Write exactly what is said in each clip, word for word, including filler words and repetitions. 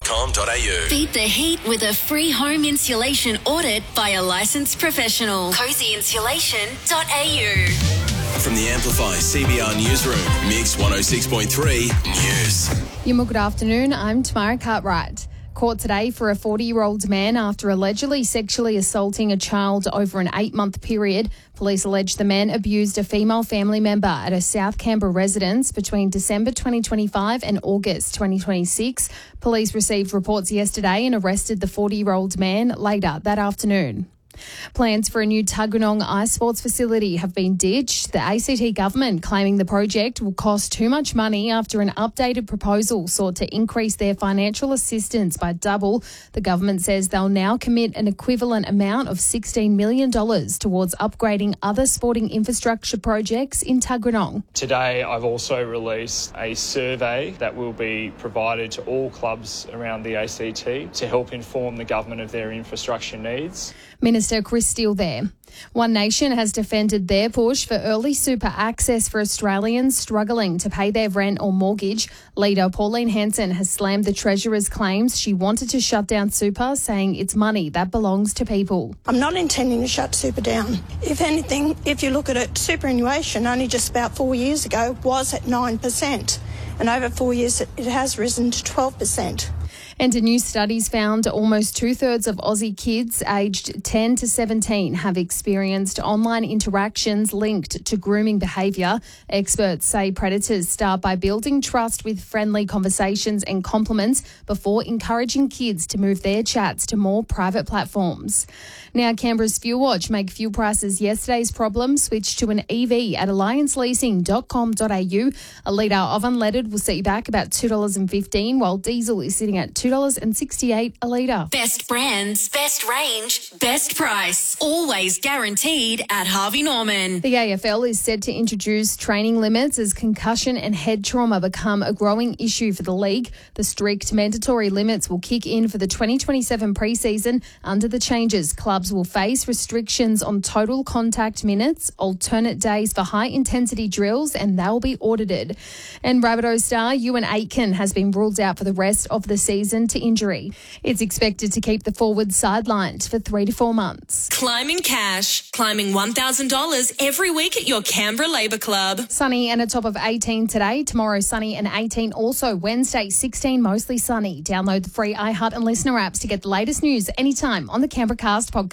com dot a u. Beat the heat with a free home insulation audit by a licensed professional. cozy insulation dot a u. From the Amplify C B R Newsroom, Mix one oh six point three News. Yuma, good afternoon. I'm Tamara Cartwright. Court today for a forty-year-old man after allegedly sexually assaulting a child over an eight-month period. Police allege the man abused a female family member at a South Canberra residence between December twenty twenty-five and August twenty twenty-six. Police received reports yesterday and arrested the forty-year-old man later that afternoon. Plans for a new Tuggeranong ice sports facility have been ditched. The A C T government claiming the project will cost too much money after an updated proposal sought to increase their financial assistance by double. The government says they'll now commit an equivalent amount of sixteen million dollars towards upgrading other sporting infrastructure projects in Tuggeranong. Today I've also released a survey that will be provided to all clubs around the A C T to help inform the government of their infrastructure needs. Minister Chris Steele there. One Nation has defended their push for early super access for Australians struggling to pay their rent or mortgage. Leader Pauline Hanson has slammed the Treasurer's claims she wanted to shut down super, saying it's money that belongs to people. I'm not intending to shut super down. If anything, if you look at it, superannuation only just about four years ago was at nine percent, and over four years it has risen to twelve percent. And a new study's found almost two-thirds of Aussie kids aged ten to seventeen have experienced online interactions linked to grooming behaviour. Experts say predators start by building trust with friendly conversations and compliments before encouraging kids to move their chats to more private platforms. Now, Canberra's Fuel Watch make fuel prices yesterday's problem switch to an E V at alliance leasing dot com dot a u. A litre of unleaded will set you back about two dollars fifteen, while diesel is sitting at two dollars sixty-eight a litre. Best brands, best range, best price. Always guaranteed at Harvey Norman. The A F L is set to introduce training limits as concussion and head trauma become a growing issue for the league. The strict mandatory limits will kick in for the twenty twenty-seven pre-season. Under the changes, clubs will face restrictions on total contact minutes, alternate days for high-intensity drills, and they'll be audited. And Rabbitohs star Ewan Aitken has been ruled out for the rest of the season to injury. It's expected to keep the forward sidelined for three to four months. Climbing cash, climbing one thousand dollars every week at your Canberra Labour Club. Sunny and a top of eighteen today. Tomorrow sunny and eighteen also. Wednesday sixteen, mostly sunny. Download the free iHeart and Listener apps to get the latest news anytime on the Canberra Cast podcast.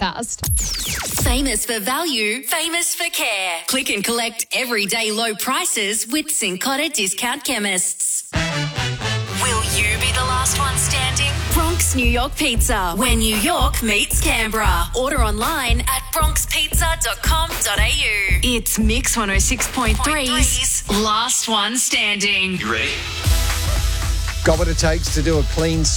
Famous for value, famous for care. Click and collect everyday low prices with Cincotta Discount Chemists. Will you be the last one standing? Bronx New York Pizza, where New York meets Canberra. Order online at bronx pizza dot com dot a u. It's Mix one oh six point three's Last One Standing. You ready? Got what it takes to do a clean